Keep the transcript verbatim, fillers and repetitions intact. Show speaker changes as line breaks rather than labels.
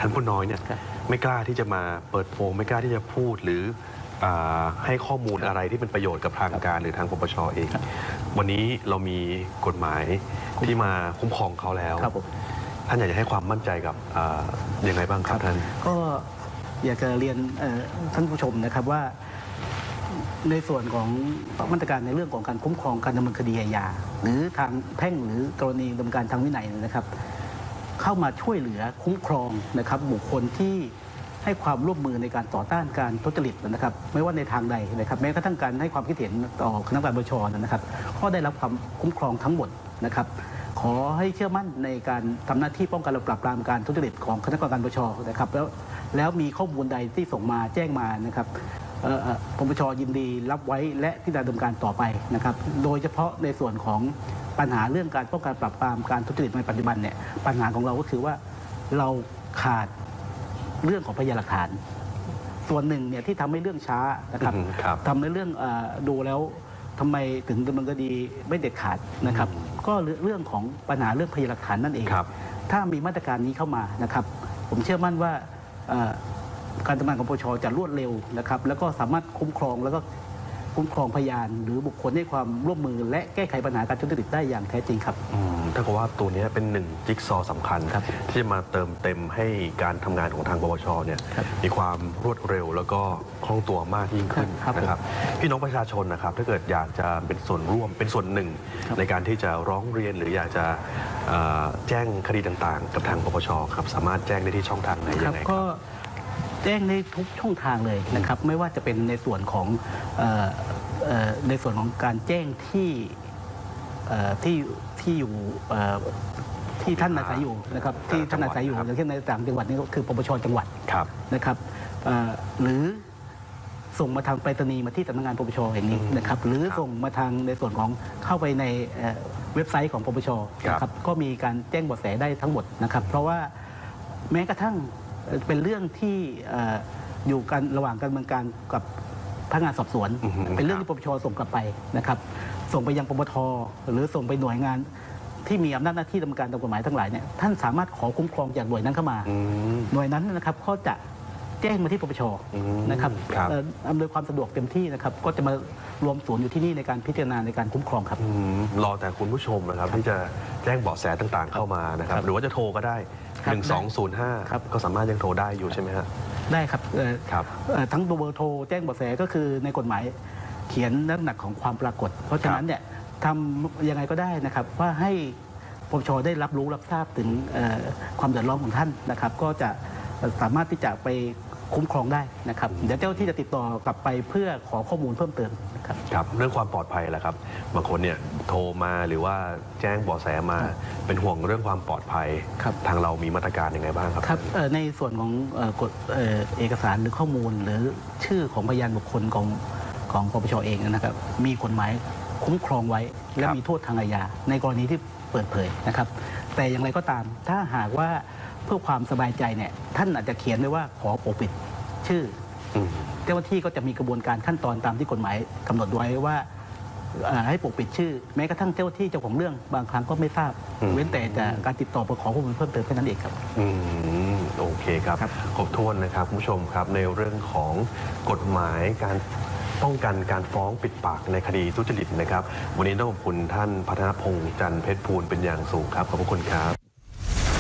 ชั้นผู้น้อยเนี่ยไม่กล้าที่จะมาเปิดโปงไม่กล้าที่จะพูดหรือให้ข้อมูลอะไรที่เป็นประโยชน์กับทางการหรือทางปปช.เองวันนี้เรามีกฎหมายที่มาคุ้มครองเขาแล้วท่านอยากจะให้ความมั่นใจกับยังไงบ้างครับท่าน
ก็อยากจะเรียนท่านผู้ชมนะครับว่าในส่วนของมาตรการในเรื่องของการคุ้มครองการดำเนินคดีอาญาหรือทางแพ่งหรือกรณีดำเนินการทางวินัยนะครับเข้ามาช่วยเหลือคุ้มครองนะครับบุคคลที่ให้ความร่วมมือในการต่อต้านการทุจริตนะครับไม่ว่าในทางใดนะครับแม้กระทั่งการให้ความคิดเห็นต่อคณะกรรมการปปช.นะครับก็ได้รับความคุ้มครองทั้งหมดนะครับขอให้เชื่อมั่นในการทำหน้าที่ป้องกันและปราบปรามการทุจริตของคณะกรรมการปปช.นะครับแล้วแล้วมีข้อมูลใดที่ส่งมาแจ้งมานะครับปปช.ยินดีรับไว้และที่จะดำเนินการต่อไปนะครับโดยเฉพาะในส่วนของปัญหาเรื่องการป้องกันปราบปรามการทุจริตในปัจจุบันเนี่ยปัญหาของเราก็คือว่าเราขาดเรื่องของพยานหลักฐานส่วนหนึ่งเนี่ยที่ทำให้เรื่องช้านะครับทำในเรื่องดูแล้วทำไมถึงดำเนินคดีไม่เด็ดขาดนะครับก็เรื่องของปัญหาเรื่องพยานหลักฐานนั่นเองถ้ามีมาตรการนี้เข้ามานะครับผมเชื่อมั่นว่าการทำงานของปปช.จะรวดเร็วนะครับแล้วก็สามารถคุ้มครองแล้วก็คุ้มครองพยานหรือบุคคลให้ความร่วมมือและแก้ไขปัญหาการทุจริตได้อย่างแท้จริงครับ
ถ้าเกิดว่าตัวนี้เป็นหนึ่งจิ๊กซอว์สำคัญที่จะมาเติมเต็มให้การทำงานของทางปปช.เนี่ยมีความรวดเร็วแล้วก็คล่องตัวมากยิ่งขึ้นนะครับพี่น้องประชาชนนะครับถ้าเกิดอยากจะเป็นส่วนร่วมเป็นส่วนหนึ่งในการที่จะร้องเรียนหรืออยากจะแจ้งคดีต่างๆกับทางปปช.ครับสามารถแจ้งได้ที่ช่องทางไหนยังไงครับ
แจ้งในทุกช่องทางเลยนะครับไม่ว่าจะเป็นในส่วนของในส่วนของการแจ้งที่ที่ที่อยู่ที่ท่านอาศัยอยู่นะครับที่ท่านอาศัยอยู่อย่างเช่นในต่างจังหวัดนี่ก็คือปปช.จังหวัดนะครับหรือส่งมาทางไปรษณีย์มาที่สำนักงานปปช.แห่งนี้นะครับหรือส่งมาทางในส่วนของเข้าไปในเว็บไซต์ของปปช.นะครับก็มีการแจ้งเบาะแสได้ทั้งหมดนะครับเพราะว่าแม้กระทั่งเป็นเรื่องที่อยู่กันระหว่างการดำเนินการกับพนักงานสอบสวนเป็นเรื่องที่ปปช.ส่งกลับไปนะครับส่งไปยังปปท.หรือส่งไปหน่วยงานที่มีอำนาจหน้าที่ดำเนินการตามกฎหมายทั้งหลายเนี่ยท่านสามารถขอคุ้มครองจากหน่วยนั้นเข้ามาหน่วยนั้นนะครับก็จะแจ้งมาที่ปปช.นะครับอำนวยความสะดวกเต็มที่นะครับก็จะมารวมศูนย์อยู่ที่นี่ในการพิจารณาในการคุ้มครองครับ
รอแต่คุณผู้ชมนะครับที่จะแจ้งเบาะแสต่างๆเข้ามานะครับหรือว่าจะโทรก็ได้หนึ่งสองศูนย์ห้าก็สามารถยังโทรได้อยู่ใช่ไหมฮะ
ได้ครับทั้งเบอร์โทรแจ้งเบาะแสก็คือในกฎหมายเขียนน้ำหนักของความปรากฏเพราะฉะนั้นเนี่ยทำยังไงก็ได้นะครับว่าให้ปปช.ได้รับรู้รับทราบถึงความเดือดร้อนของท่านนะครับก็จะสามารถที่จะไปคุ้มครองได้นะครับเดี๋ยวเจ้าที่จะติดต่อกลับไปเพื่อขอข้อมูลเพิ่มเติมนะครับ
ครับเรื่องความปลอดภัยแหละครับบางคนเนี่ยโทรมาหรือว่าแจ้งเบาะแสมาเป็นห่วงเรื่องความปลอดภัยทางเรามีมาตรการยังไงบ้างครับ
ครับในส่วนของกฎเอกสารหรือข้อมูลหรือชื่อของพยานบุคคลของของปปช.เองนะครับมีกฎหมายคุ้มครองไว้และมีโทษทางอาญาในกรณีที่เปิดเผยนะครับแต่อย่างไรก็ตามถ้าหากว่าเพื่อความสบายใจเนี่ยท่านอาจจะเขียนไว้ว่าขอปกปิดชื่อเจ้าหน้าที่ก็จะมีกระบวนการขั้นตอนตามที่กฎหมายกำหนดไว้ว่าให้ปกปิดชื่อแม้กระทั่งเจ้าหน้าที่เจ้าของเรื่องบางครั้งก็ไม่ทราบเว้นแต่จะการติดต่อไปขอข้อมูลเพิ่มเติมแค่นั้นเองครับ
อืมโอเคครับครบถ้วนนะครับคุณผู้ชมครับในเรื่องของกฎหมายการป้องกันการฟ้องปิดปากในคดีทุจริตนะครับวันนี้ต้องขอบคุณท่านพัฒนพงษ์จันทร์เพชรภูลเป็นอย่างสูงครับขอบคุณครับ